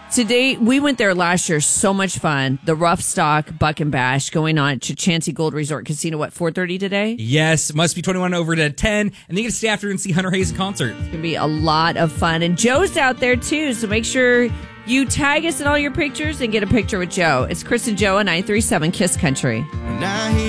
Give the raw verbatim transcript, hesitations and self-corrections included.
Today, we went there last year. So much fun. The Rough Stock Buck and Bash going on at Chancey Gold Resort Casino, what, four thirty today? Yes, must be twenty-one over to ten, and then you get to stay after and see Hunter Hayes in concert. It's going to be a lot of fun. And Joe's out there, too, so make sure you tag us in all your pictures and get a picture with Joe. It's Chris and Joe on nine three seven KISS Country.